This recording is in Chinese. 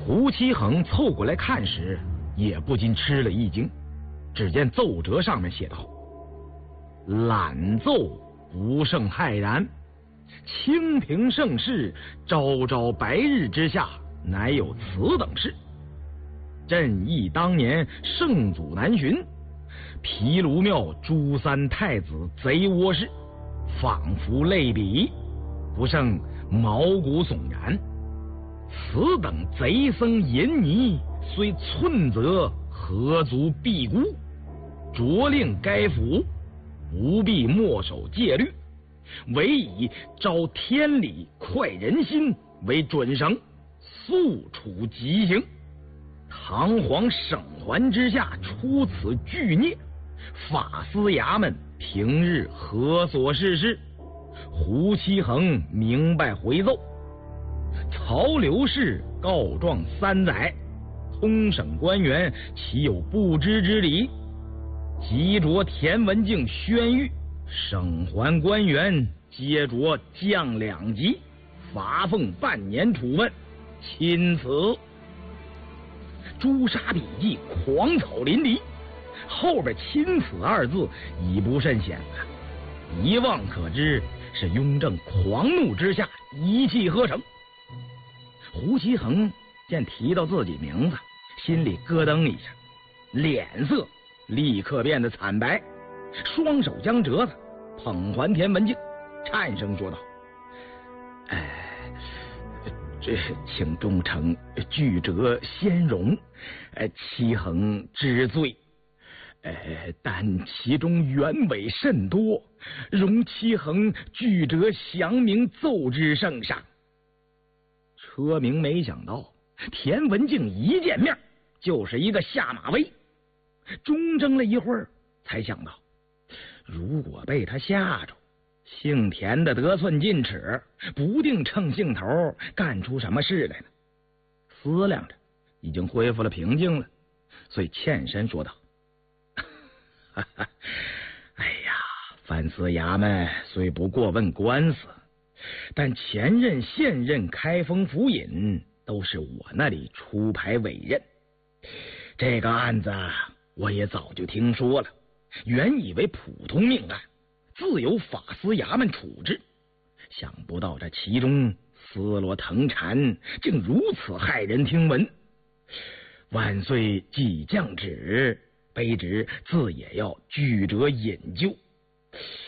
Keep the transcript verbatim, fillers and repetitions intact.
胡七恒凑过来看时，也不禁吃了一惊。只见奏折上面写道：懒奏不胜骇然，清平盛世，朝朝白日之下，乃有此等事。朕忆当年圣祖南巡，毗卢庙诛三太子贼窝事，仿佛类比，不胜毛骨悚然。此等贼僧淫尼，虽寸责，何足辟辜？着令该府不必墨守戒律，唯以昭天理、快人心为准绳，速处极刑。堂皇省环之下出此巨孽，法司衙门平日何所事事？胡七恒明白回奏。曹刘氏告状三载，通省官员岂有不知之理？即着田文镜宣谕，省环官员皆着降两级，罚俸半年处分，钦此。诛杀笔记狂草淋漓，后边钦此二字已不甚显了，一望可知是雍正狂怒之下一气呵成。胡七恒见提到自己名字，心里咯噔一下，脸色立刻变得惨白，双手将折子捧还田文镜，颤声说道：哎，这请忠诚具折先容，呃，七恒知罪，呃，但其中原委甚多，容七恒具折降明奏之圣上。车明没想到田文镜一见面就是一个下马威，中怔了一会儿，才想到如果被他吓着，姓田的得寸进尺，不定趁兴头干出什么事来呢。思量着，已经恢复了平静了，遂欠身说道：哈哈，哎呀，藩司衙门虽不过问官司，但前任现任开封府尹都是我那里出牌委任，这个案子我也早就听说了，原以为普通命案，自有法司衙门处置，想不到这其中丝罗藤缠，竟如此骇人听闻。万岁既降旨，卑职自也要具折引咎。